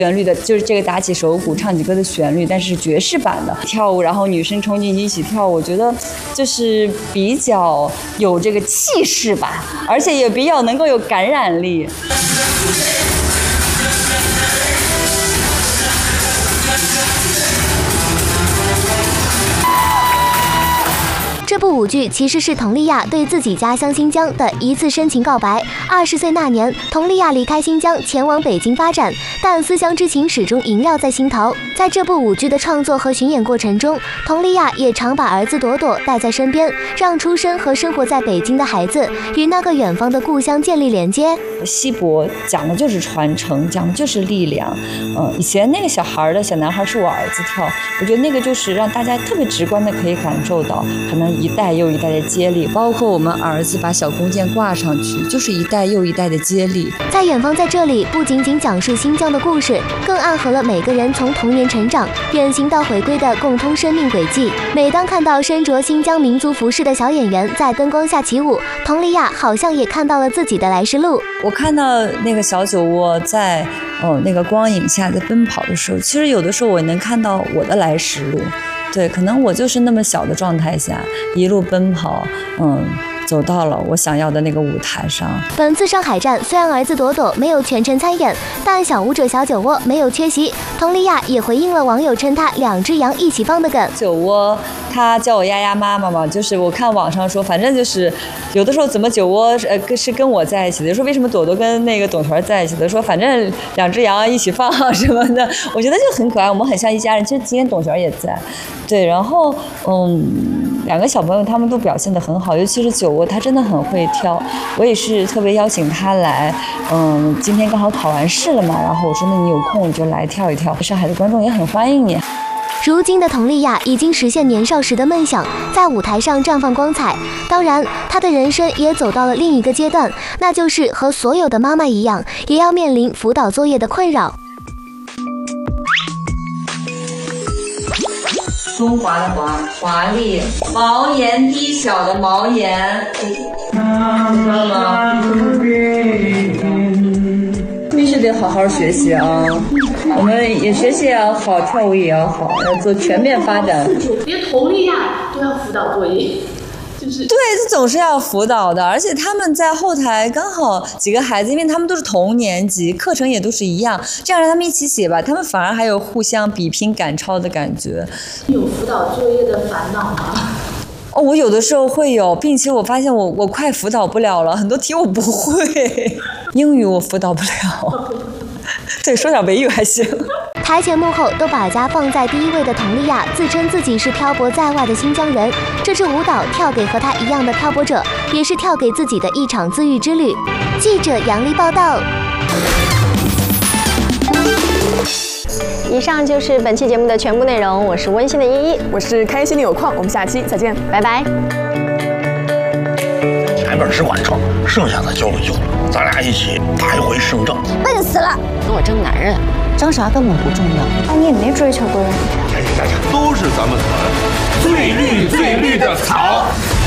旋律的，就是这个打起手鼓唱起歌的旋律，但是爵士版的跳舞，然后女生冲进去一起跳舞，我觉得就是比较有这个气势吧，而且也比较能够有感染力。 这部舞剧其实是佟丽娅对自己家乡新疆的一次深情告白。20岁那年，佟丽娅离开新疆前往北京发展，但思乡之情始终萦绕在心头。在这部舞剧的创作和巡演过程中，佟丽娅也常把儿子朵朵带在身边，让出生和生活在北京的孩子与那个远方的故乡建立连接。 西博讲的就是传承，讲的就是力量。以前那个小男孩是我儿子跳，我觉得那个就是让大家特别直观的可以感受到，可能一代又一代的接力，包括我们儿子把小弓箭挂上去，就是一代又一代的接力。 在远方在这里不仅仅讲述新疆的故事，更暗合了每个人从童年成长远行到回归的共通生命轨迹。每当看到身着新疆民族服饰的小演员在灯光下起舞，佟丽娅好像也看到了自己的来时路。 我看到那个小酒窝在那个光影下在奔跑的时候，其实有的时候我能看到我的来时路。对，可能我就是那么小的状态下一路奔跑，走到了我想要的那个舞台上。 本次上海站虽然儿子朵朵没有全程参演，但小舞者小酒窝没有缺席。佟丽娅也回应了网友称她两只羊一起放的梗。 酒窝他叫我丫丫妈妈嘛，就是我看网上说，反正就是有的时候怎么酒窝是跟我在一起的，有时候为什么朵朵跟那个董璇在一起的，说反正两只羊一起放什么的，我觉得就很可爱，我们很像一家人。其实今天董璇也在，对，然后两个小朋友他们都表现得很好，尤其是酒窝，他真的很会跳。我也是特别邀请他来，今天刚好考完试了嘛，然后我说那你有空你就来跳一跳，上海的观众也很欢迎你。 如今的佟丽娅已经实现年少时的梦想，在舞台上绽放光彩。当然，她的人生也走到了另一个阶段，那就是和所有的妈妈一样，也要面临辅导作业的困扰。 中华的华丽，毛檐低小的毛檐，知道吗？必须得好好学习啊！我们也学习也要好，跳舞也要好，要做全面发展。 连佟丽娅都要辅导作业，就是对，这总是要辅导的。而且他们在后台刚好几个孩子，因为他们都是同年级，课程也都是一样，这样让他们一起写吧，他们反而还有互相比拼赶超的感觉。 有辅导作业的烦恼吗？ 我有的时候会有，并且我发现我快辅导不了了，很多题我不会，英语我辅导不了，对，说点维语还行。 台前幕后都把家放在第一位的佟丽娅自称自己是漂泊在外的新疆人，这支舞蹈跳给和她一样的漂泊者，也是跳给自己的一场自愈之旅。记者杨丽报道。 以上就是本期节目的全部内容，我是温馨的依依， 我是开心的有矿，我们下期再见， 拜拜。 前面只管挣，剩下的交给舅了，咱俩一起打一回胜仗。 笨死了，跟我争男人，争啥根本不重要。你也没追求过人家。 都是咱们团最绿的草。